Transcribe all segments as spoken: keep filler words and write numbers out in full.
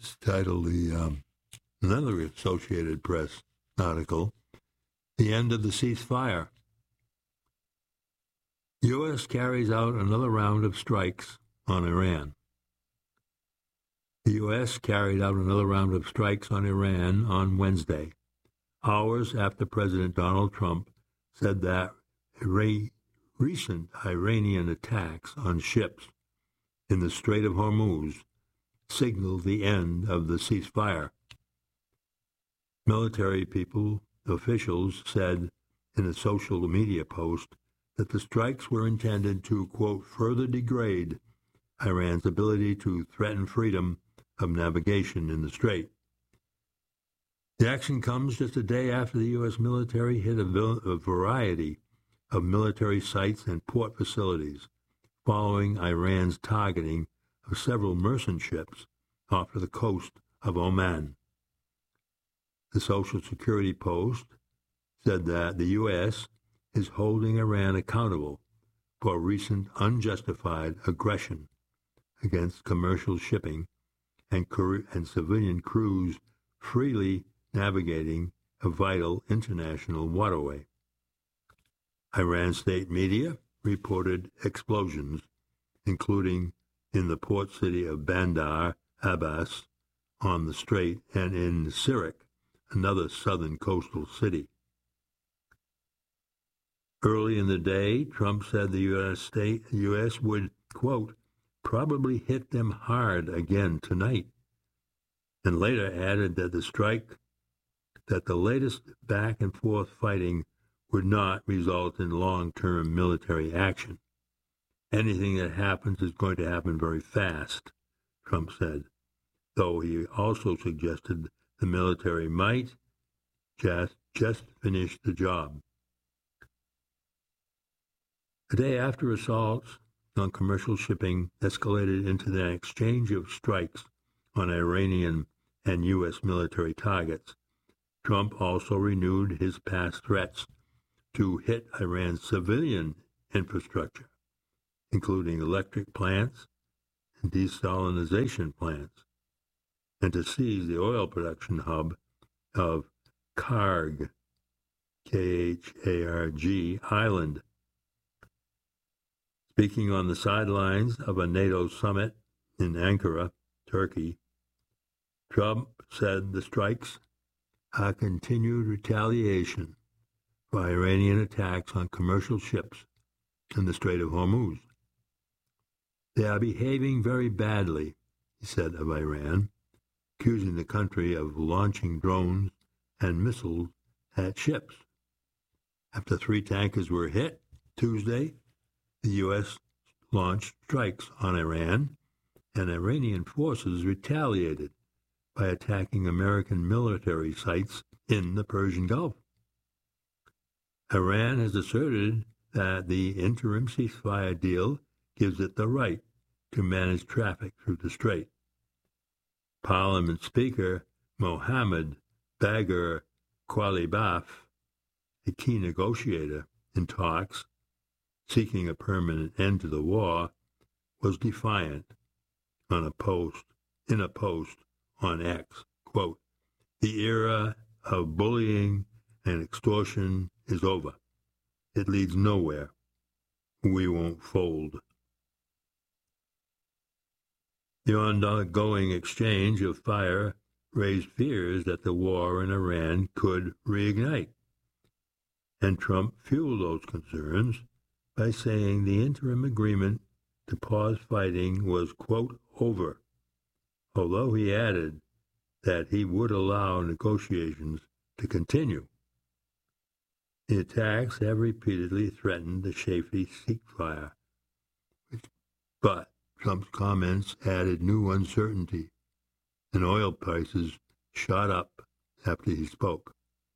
It's titled the um, another Associated Press article, "The End of the Ceasefire." U S carries out another round of strikes on Iran. The U S carried out another round of strikes on Iran on Wednesday, hours after President Donald Trump said that re- recent Iranian attacks on ships in the Strait of Hormuz signaled the end of the ceasefire. Military people, officials said in a social media post that the strikes were intended to, quote, further degrade Iran's ability to threaten freedom of navigation in the strait. The action comes just a day after the U S military hit a, a variety of military sites and port facilities following Iran's targeting of several merchant ships off the coast of Oman. The Social Security Post said that the U S is holding Iran accountable for recent unjustified aggression against commercial shipping and, and civilian crews freely navigating a vital international waterway. Iran state media reported explosions, including in the port city of Bandar Abbas on the strait and in Sirak, another southern coastal city. Early in the day, Trump said the U S state U S would, quote, probably hit them hard again tonight, and later added that the strike, that the latest back and forth fighting would not result in long-term military action. Anything that happens is going to happen very fast, Trump said, though he also suggested the military might just, just finish the job. The day after assaults on commercial shipping escalated into the exchange of strikes on Iranian and U S military targets, Trump also renewed his past threats to hit Iran's civilian infrastructure, including electric plants and desalination plants, and to seize the oil production hub of Karg, K H A R G, Island. Speaking on the sidelines of a NATO summit in Ankara, Turkey, Trump said the strikes are continued retaliation for Iranian attacks on commercial ships in the Strait of Hormuz. They are behaving very badly, he said of Iran, accusing the country of launching drones and missiles at ships. After three tankers were hit Tuesday, the U S launched strikes on Iran, and Iranian forces retaliated by attacking American military sites in the Persian Gulf. Iran has asserted that the interim ceasefire deal gives it the right to manage traffic through the strait. Parliament Speaker Mohammad Bagher Qualibaf, a key negotiator in talks seeking a permanent end to the war, was defiant on a post in a post on X, quote, "The era of bullying and extortion is over. It leads nowhere. We won't fold." The ongoing exchange of fire raised fears that the war in Iran could reignite, and Trump fueled those concerns by saying the interim agreement to pause fighting was, quote, over, although he added that he would allow negotiations to continue. The attacks have repeatedly threatened the safety ceasefire, but Trump's comments added new uncertainty, and oil prices shot up after he spoke.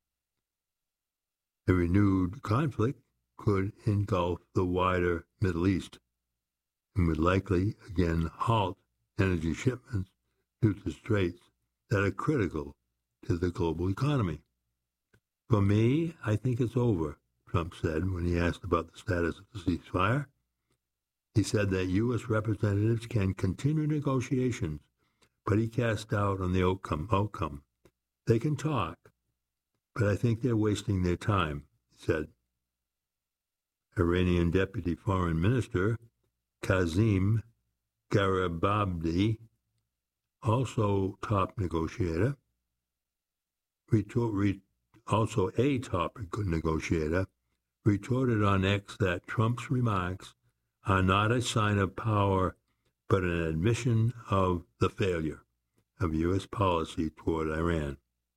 A renewed conflict could engulf the wider Middle East and would likely again halt energy shipments through the straits that are critical to the global economy. For me, I think it's over, Trump said when he asked about the status of the ceasefire. He said that U S representatives can continue negotiations, but he cast doubt on the outcome. outcome. They can talk, but I think they're wasting their time, he said. Iranian Deputy Foreign Minister Kazim Garibabdi, also top negotiator, retort, re, also a top negotiator, retorted on X that Trump's remarks are not a sign of power, but an admission of the failure of U S policy toward Iran.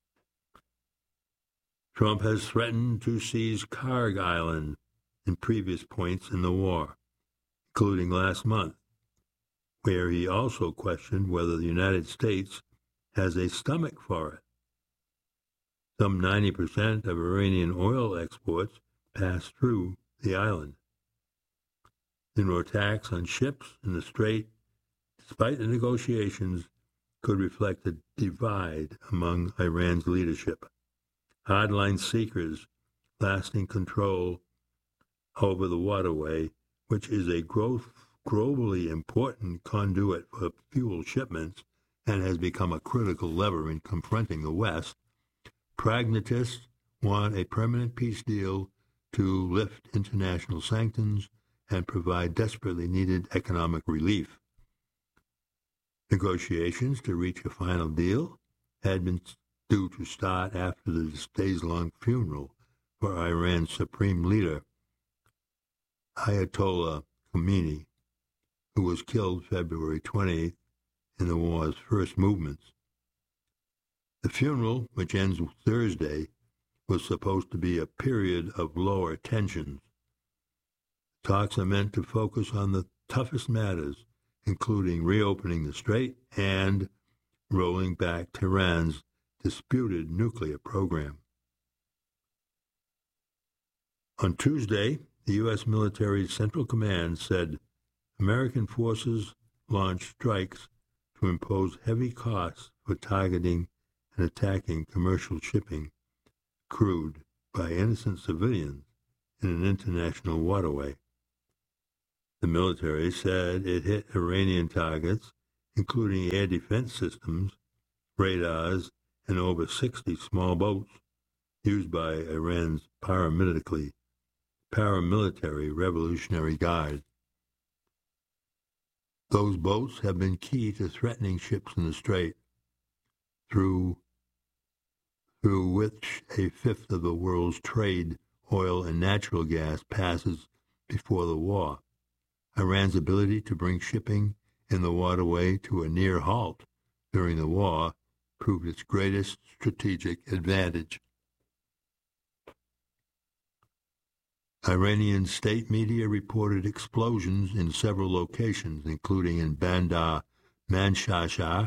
Trump has threatened to seize Karg Island in previous points in the war, including last month, where he also questioned whether the United States has a stomach for it. Some ninety percent of Iranian oil exports pass through the island. The new attacks on ships in the Strait, despite the negotiations, could reflect a divide among Iran's leadership. Hardline seekers lasting control over the waterway, which is a growth, globally important conduit for fuel shipments and has become a critical lever in confronting the West. Pragmatists want a permanent peace deal to lift international sanctions and provide desperately needed economic relief. Negotiations to reach a final deal had been due to start after the days-long funeral for Iran's supreme leader, Ayatollah Khomeini, who was killed February twentieth in the war's first movements. The funeral, which ends Thursday, was supposed to be a period of lower tensions. Talks are meant to focus on the toughest matters, including reopening the Strait and rolling back Tehran's disputed nuclear program. On Tuesday, the U S military's Central Command said American forces launched strikes to impose heavy costs for targeting and attacking commercial shipping crewed by innocent civilians in an international waterway. The military said it hit Iranian targets, including air defense systems, radars, and over sixty small boats used by Iran's paramilitary, paramilitary Revolutionary Guard. Those boats have been key to threatening ships in the Strait, through, through which a fifth of the world's trade, oil and natural gas, passes before the war. Iran's ability to bring shipping in the waterway to a near halt during the war proved its greatest strategic advantage. Iranian state media reported explosions in several locations, including in Bandar Manshashar,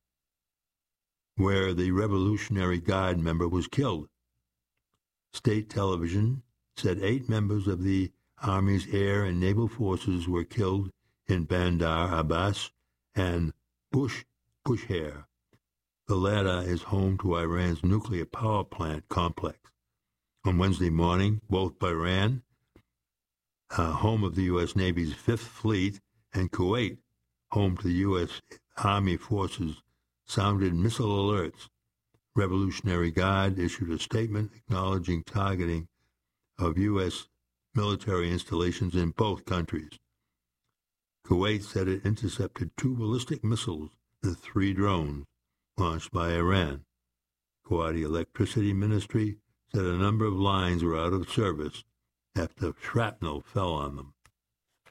where the Revolutionary Guard member was killed. State television said eight members of the Army's air and naval forces were killed in Bandar Abbas and Bush Bushehr. The latter is home to Iran's nuclear power plant complex. On Wednesday morning, both Bahrain, uh, home of the U S Navy's Fifth Fleet, and Kuwait, home to the U S Army forces, sounded missile alerts. Revolutionary Guard issued a statement acknowledging targeting of U S military installations in both countries. Kuwait said it intercepted two ballistic missiles and three drones launched by Iran. Kuwaiti Electricity Ministry said a number of lines were out of service after shrapnel fell on them.